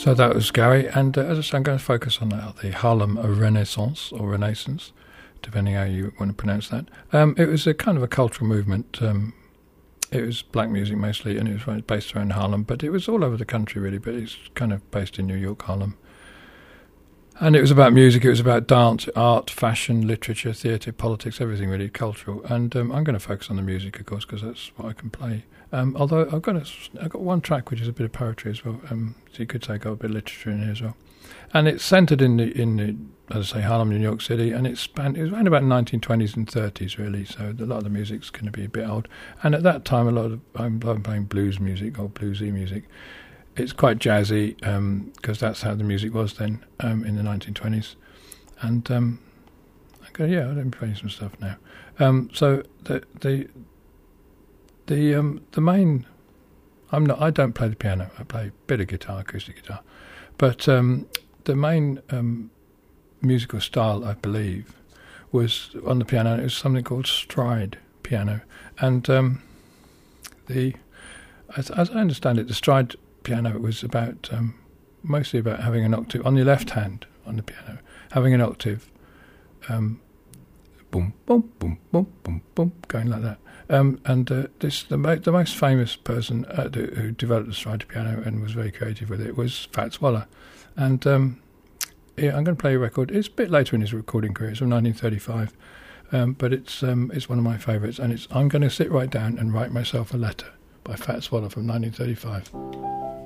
So that was Gary, and as I say, I'm going to focus on the Harlem Renaissance, or Renaissance, depending how you want to pronounce that. It was a kind of a cultural movement. It was black music mostly, and it was based around Harlem, but it was all over the country really, but it's kind of based in New York, Harlem. And it was about music, it was about dance, art, fashion, literature, theatre, politics, everything really, cultural. And I'm going to focus on the music, of course, because that's what I can play. Although I've got one track which is a bit of poetry as well, so you could say I've got a bit of literature in here as well. And it's centred in the, as I say, Harlem, New York City, and it was around about 1920s and 30s really, so a lot of the music's going to be a bit old. And at that time, I'm playing blues music, or bluesy music. It's quite jazzy, because that's how the music was then, in the 1920s. And let me play some stuff now. So the main, I don't play the piano. I play a bit of guitar, acoustic guitar, but the main musical style, I believe, was on the piano. It was something called stride piano, and as I understand it, the stride piano was about mostly about having an octave on your left hand on the piano, having an octave, boom, boom, boom, boom, boom, boom, going like that. The most famous person who developed the stride piano and was very creative with it was Fats Waller, and I'm going to play a record. It's a bit later in his recording career. It's from 1935, but it's one of my favourites, and I'm going to sit right down and write myself a letter by Fats Waller from 1935.